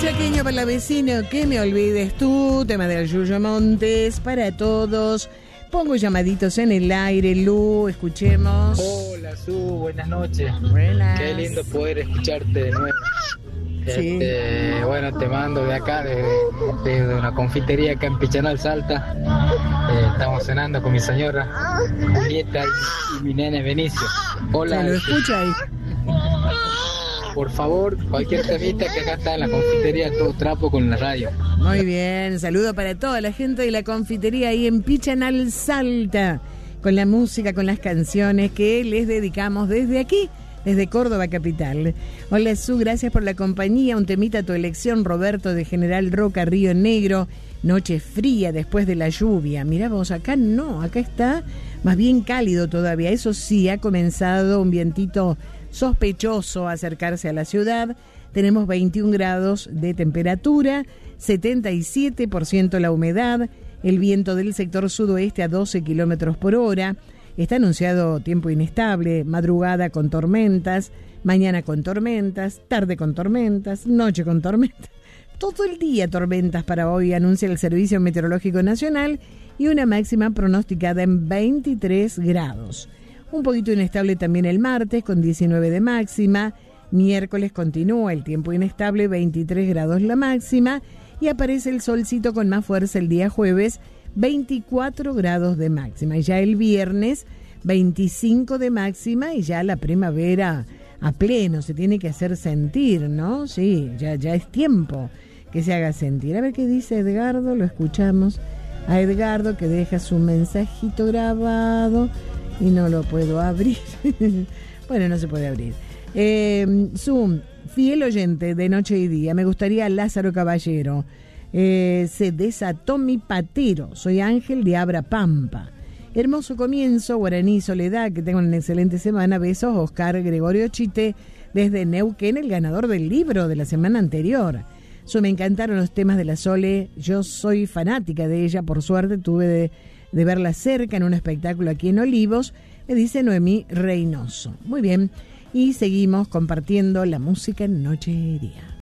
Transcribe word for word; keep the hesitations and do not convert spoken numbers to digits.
Chaqueño para la vecina, que me olvides tú, tema del Yuyo Montes, para todos. Pongo llamaditos en el aire, Lu, escuchemos. Hola, Su, buenas noches. Buenas. Qué lindo poder escucharte de nuevo. Sí. Este, bueno, te mando de acá, de, de, de una confitería acá en Pichanal, Salta. Eh, estamos cenando con mi señora, Julieta y, y mi nene Benicio. Hola. Se lo escucha ahí. Por favor, cualquier temita que acá está en la confitería, todo trapo con la radio. Muy bien, saludo para toda la gente de la confitería ahí en Pichanal, Salta, con la música, con las canciones que les dedicamos desde aquí, desde Córdoba capital. Hola Su, gracias por la compañía, un temita a tu elección, Roberto de General Roca, Río Negro, noche fría después de la lluvia. Mirá vos, acá no, acá está más bien cálido todavía, eso sí, ha comenzado un vientito sospechoso a acercarse a la ciudad. Tenemos veintiún grados de temperatura, setenta y siete por ciento la humedad, el viento del sector sudoeste a doce kilómetros por hora. Está anunciado tiempo inestable, madrugada con tormentas, mañana con tormentas, tarde con tormentas, noche con tormentas. Todo el día tormentas para hoy, anuncia el Servicio Meteorológico Nacional, y una máxima pronosticada en veintitrés grados. Un poquito inestable también el martes, con diecinueve de máxima. Miércoles continúa el tiempo inestable, veintitrés grados la máxima. Y aparece el solcito con más fuerza el día jueves, veinticuatro grados de máxima. Y ya el viernes, veinticinco de máxima, y ya la primavera a pleno. Se tiene que hacer sentir, ¿no? Sí, ya, ya es tiempo que se haga sentir. A ver qué dice Edgardo, lo escuchamos. A Edgardo, que deja su mensajito grabado y no lo puedo abrir. Bueno, no se puede abrir. Eh, Zoom, fiel oyente de Noche y Día, me gustaría Lázaro Caballero. Eh, se desató mi patero. Soy Ángel de Abra Pampa. Hermoso comienzo, Guaraní Soledad, que tengan una excelente semana. Besos, Oscar Gregorio Chite, desde Neuquén, el ganador del libro de la semana anterior. So, me encantaron los temas de la Sole. Yo soy fanática de ella, por suerte tuve de, de verla cerca en un espectáculo aquí en Olivos, me dice Noemí Reynoso. Muy bien, y seguimos compartiendo la música en Noche y Día.